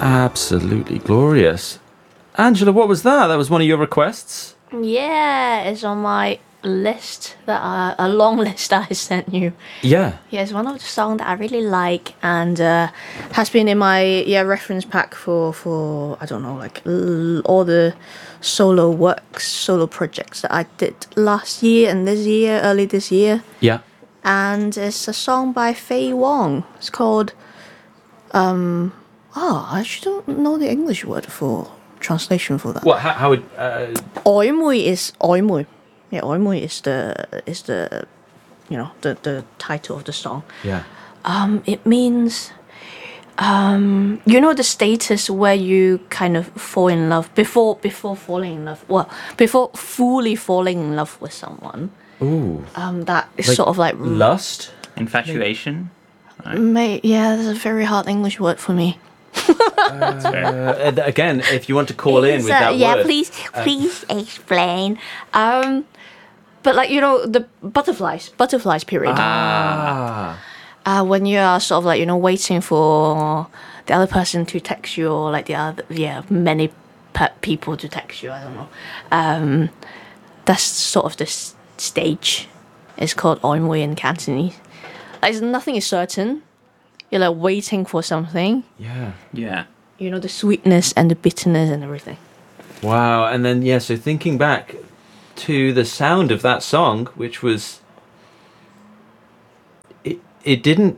Absolutely glorious. Angela, what was that? That was one of your requests? Yeah, it's on my list a long list that I sent you. Yeah. Yeah, it's one of the songs that I really like and has been in my reference pack for I don't know, like all the solo projects that I did last year and early this year. Yeah. And it's a song by Faye Wong. It's called I actually don't know the English word for translation for that. What? How would? 曖昧 is 曖昧. Yeah, 曖昧 is the the title of the song. Yeah. It means the status where you kind of fall in love before falling in love. Well, before fully falling in love with someone. Ooh. That is sort of like lust, infatuation. Yeah, that's a very hard English word for me. Again, if you want to call in with that word. Please explain. But like the butterflies period. When you are sort of like waiting for the other person to text you, or like the other many people to text you. I don't know. That's sort of this stage. It's called 曖昧 in Cantonese. Like nothing is certain. You're like waiting for something. Yeah. The sweetness and the bitterness and everything. Wow. And then so thinking back to the sound of that song, which was it didn't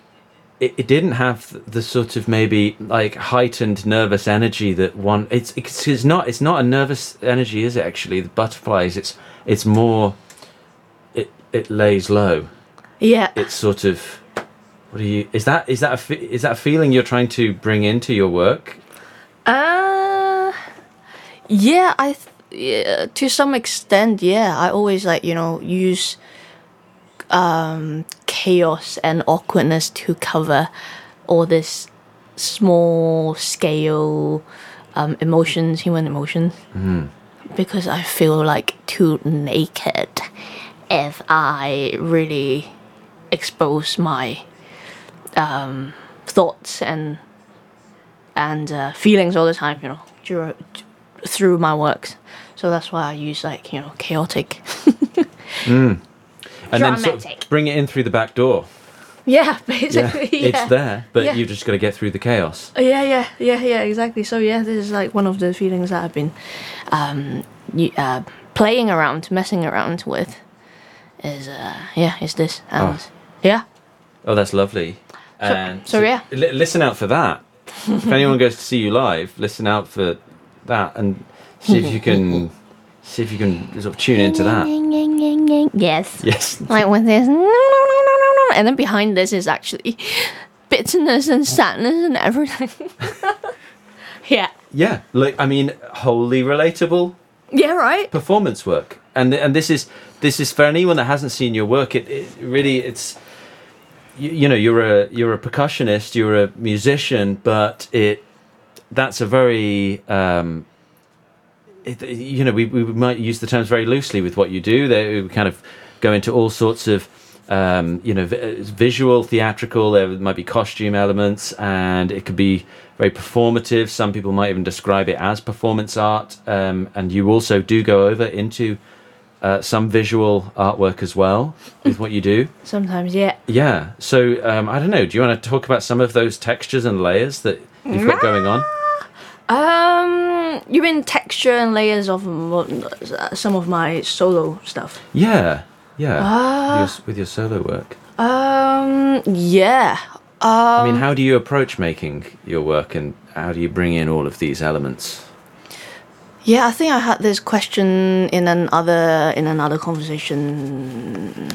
have the sort of maybe like heightened nervous energy that one. It's not a nervous energy, is it? Actually, the butterflies. It's more. It lays low. Yeah. It's sort of. What do you? Is that a feeling you're trying to bring into your work? Yeah. To some extent, yeah. I always use chaos and awkwardness to cover all this small scale human emotions. Because I feel like too naked if I really expose my thoughts and feelings all the time, through my works. So that's why I use chaotic. And dramatic. then sort of bring it in through the back door. Yeah, basically. Yeah. It's there, but you just got to get through the chaos. Yeah, exactly. So this is like one of the feelings that I've been playing around, messing around with. Is this and yeah. Oh, that's lovely. And so yeah. Listen out for that. If anyone goes to see you live, listen out for that and see if you can sort of tune into that. Yes. Like when there's no, and then behind this is actually bitterness and sadness and everything. Yeah. Yeah. Like wholly relatable. Yeah. Right. Performance work, and this is for anyone that hasn't seen your work. It really it's. You're a percussionist, you're a musician, but that's a very we might use the terms very loosely with what you do. They kind of go into all sorts of visual, theatrical. There might be costume elements, and it could be very performative. Some people might even describe it as performance art. And you also do go over into some visual artwork as well with what you do. Sometimes, yeah. Yeah. So I don't know. Do you want to talk about some of those textures and layers that you've got going on? You mean texture and layers of some of my solo stuff? Yeah. With your solo work. Yeah. How do you approach making your work, and how do you bring in all of these elements? Yeah, I think I had this question in another conversation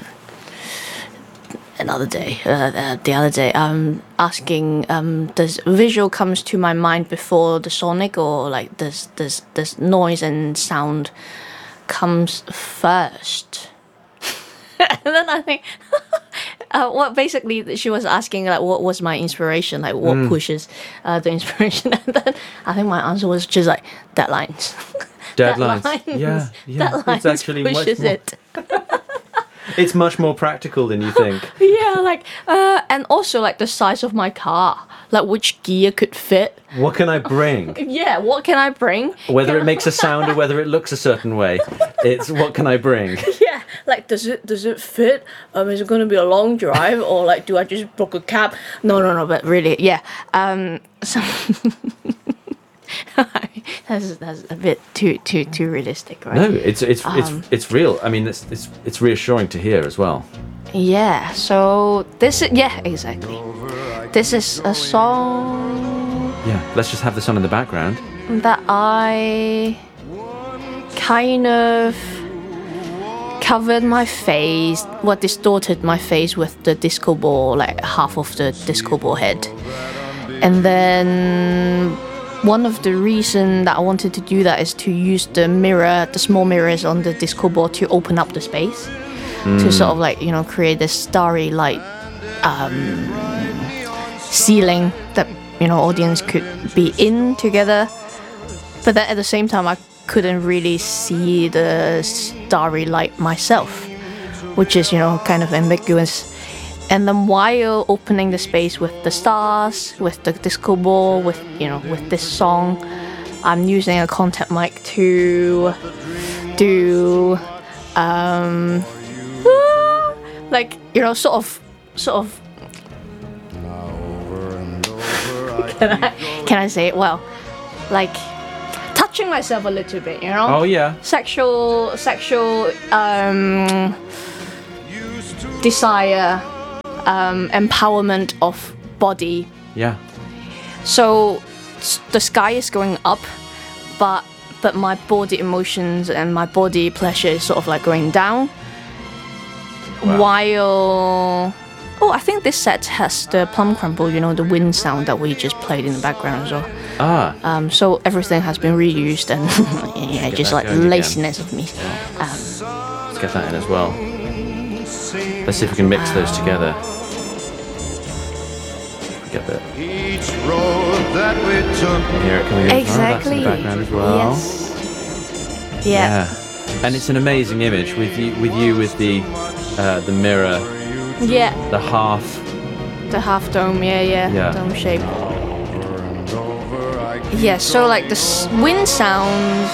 the other day. Asking, does visual comes to my mind before the sonic, or like does noise and sound comes first? And then I think, what basically she was asking, like, what was my inspiration, like what pushes the inspiration, and then I think my answer was just like deadlines. Deadlines. Yeah. Deadlines it's actually pushes much more... it. It's much more practical than you think. Yeah, like, and also like the size of my car, like which gear could fit. What can I bring? Yeah, what can I bring? Whether it makes a sound or whether it looks a certain way, it's what can I bring? Yeah, like does it fit? Is it gonna be a long drive or like do I just book a cab? No, but really, yeah. So that's a bit too realistic, right? No, it's real. I mean, it's reassuring to hear as well. Yeah. So this is exactly. This is a song Yeah, let's just have this on in the background. that I kind of covered my face, distorted my face with the disco ball, like half of the disco ball head. And then one of the reasons that I wanted to do that is to use the small mirrors on the disco ball to open up the space. To sort of like, create this starry light ceiling that, audience could be in together. But then at the same time, I couldn't really see the starry light myself, which is, kind of ambiguous. And then while opening the space with the stars, with the disco ball, with this song, I'm using a contact mic to do, like, sort of. Can I say it? Well, like touching myself a little bit, Oh yeah. Sexual desire, empowerment of body. Yeah. So the sky is going up, but my body emotions and my body pleasure is sort of like going down. Wow. While I think this set has the plum crumble, the wind sound that we just played in the background as well. Ah. So everything has been reused and yeah, just like laziness of me. Let's get that in as well. Let's see if we can mix those together. Get that. Each road that we took. Hear it coming in. Exactly. Oh, that's in the background as well. Yes. Yeah. And it's an amazing image with you with the mirror, Yeah. the half. The half dome. Yeah. Dome shape. Yeah. So like the wind sound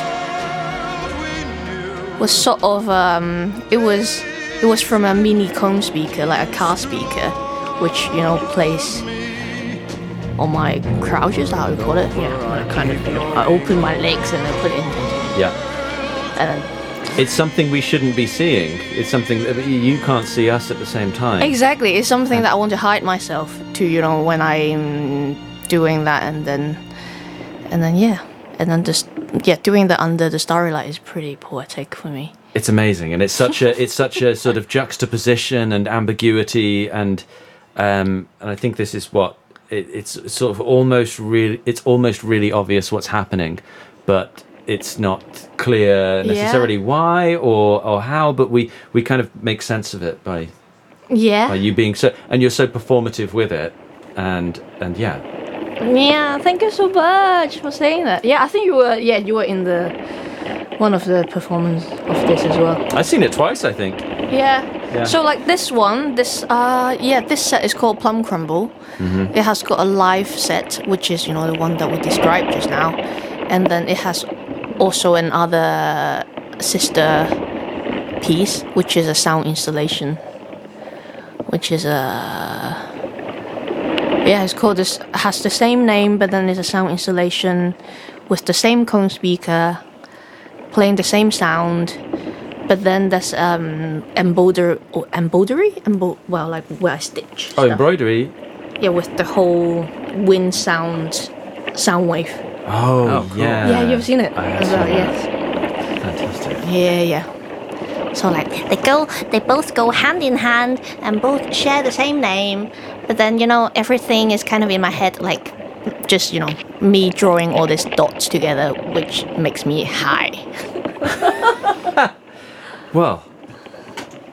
was sort of it was from a mini cone speaker, like a car speaker, which plays on my crouches, how you call it. Yeah, I kind of I open my legs and I put it in. Yeah. And It's something we shouldn't be seeing. It's something that you can't see us at the same time. exactly, it's something that I want to hide myself to, when I'm doing that, and then just doing that under the starry light is pretty poetic for me. It's amazing, and it's such a sort of juxtaposition and ambiguity, and I think this is what it's sort of almost really obvious what's happening, but it's not clear necessarily why or how, but we kind of make sense of it by you being so, and you're so performative with it, and yeah. Yeah, thank you so much for saying that. Yeah, I think you were in the one of the performance of this as well. I've seen it twice, I think. Yeah. Yeah. So like this set is called Plum Crumble. Mm-hmm. It has got a live set, which is the one that we described just now, and then it has also another sister piece, which is a sound installation, which is it's called this, has the same name, but then it's a sound installation with the same cone speaker playing the same sound, but then there's embroidery, like where I stitch Oh, stuff. embroidery. Yeah, with the whole wind sound wave. Oh, cool. yeah. Yeah, you've seen it I have as well. seen Yes. that. Fantastic. Yeah. So like they both go hand in hand and both share the same name, but then everything is kind of in my head, like just me drawing all these dots together, which makes me high. Well,